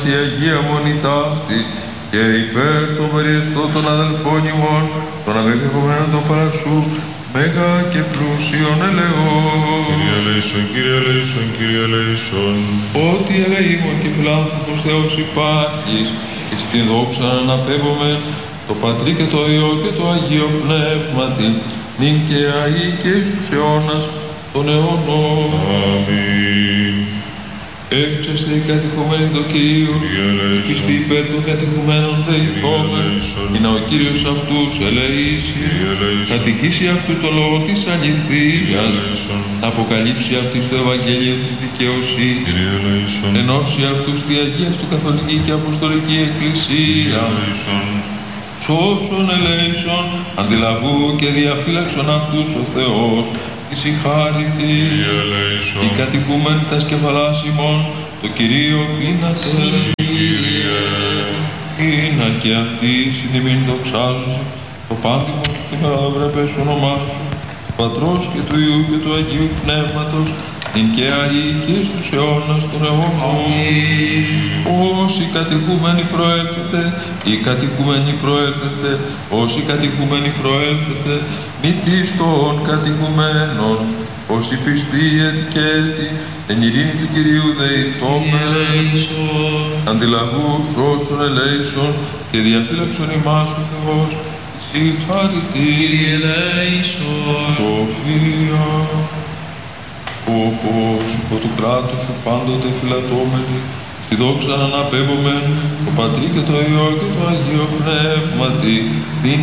και η Αγία Μονή ταύτη, και υπέρ των περιεστών των αδελφών ημών, των αγαθεχομένων των παρασού, μέγα και πλούσιον ελεών. Κύριε ελέησον, Κύριε ελέησον, Κύριε ελέησον. Ότι ελεήμων και φιλάνθρωπος Θεός υπάρχεις, εις την δόξα αναπέμπομεν, το Πατρί και το Υιό και το Αγίο Πνεύματι, νυν και αεί και εις τους αιώνας των αιώνων. Αμήν. Εύξεστε οι κατηχομένοι το Κυρίο, πιστοί υπέρ των κατηχομένων δεηθόμεν, ή να ο Κύριος αυτούς ελεήσει, κατηχήσει αυτούς το λόγο της αληθείας, να αποκαλύψει αυτής το Ευαγγέλιο της δικαιοσύνης, ενώσει αυτούς τη Αγία του Καθολική και Αποστολική Εκκλησία, σώσον ελέησον, αντιλαβού και διαφύλαξον αυτούς ο Θεός, ησυχάρητη, οι κατοικούμενοι τας κεφαλάς ημών, το Κυρίο πίνατε, είναι και αυτοί συνημήν δοξάζουν, το πάντιμο και παραβρέπες όνομά σου, του Πατρός και του Υιού και του Αγίου Πνεύματος, την και αεί και στους αιώνας των αιώνων. Όσοι κατοικούμενοι προέρχεται, οι κατοικούμενοι προέρχεται, όσοι κατοικούμενοι προέρχεται, μητής των κατοικουμένων, όσοι πιστοί ετικέτη, εν ειρήνη του Κυρίου δεηθόμεν, αντιλαβούς όσων ελέησον και διαφύλαξον ημάς ο Θεός, συγχαρητή, σοφία. Όπως υπό του κράτους σου πάντοτε φυλατώμενοι, στη δόξα αναπέμπομεν, το Πατρί και το Υιό και το Αγίο Πνεύματι, την